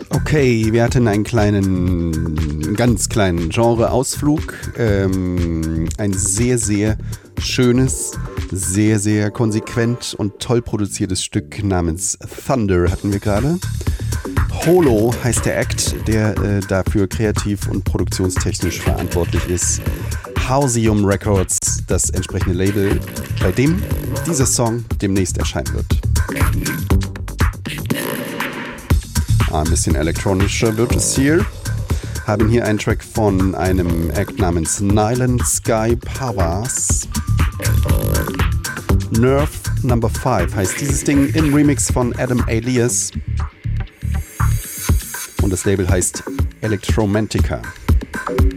Okay, wir hatten einen ganz kleinen Genre-Ausflug. Ein sehr, sehr schönes, sehr, sehr konsequent und toll produziertes Stück namens Thunder hatten wir gerade. Holo heißt der Act, der dafür kreativ und produktionstechnisch verantwortlich ist. Hausium Records, das entsprechende Label, bei dem dieser Song demnächst erscheinen wird. Ein bisschen elektronischer wird es hier. Haben hier einen Track von einem Act namens Nyland Sky Powers. Nerve Number 5 heißt dieses Ding im Remix von Adam Alias. Und das Label heißt Electromantica.